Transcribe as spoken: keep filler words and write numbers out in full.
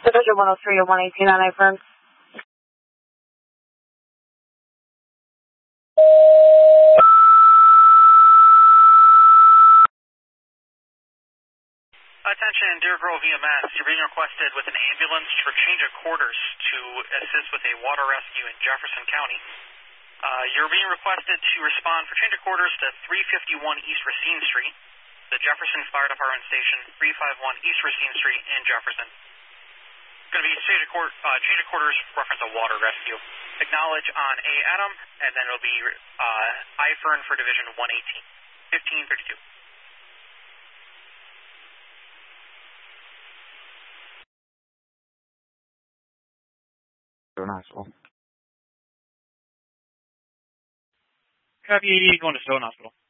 Division one oh three and one eighteen on A-firm. Attention, Deer Grove E M S. You're being requested with an ambulance for change of quarters to assist with a water rescue in Jefferson County. Uh, you're being requested to respond for change of quarters to three fifty-one East Racine Street, the Jefferson Fire Department Station, three fifty-one East Racine Street in Jefferson. It's going to be change of, court, uh, change of quarters reference a water rescue. Acknowledge on A. Adam, and then it'll be uh, I-Fern for Division one eighteen, fifteen thirty-two. Stone Hospital. Copy eighty-eight going to Stone Hospital.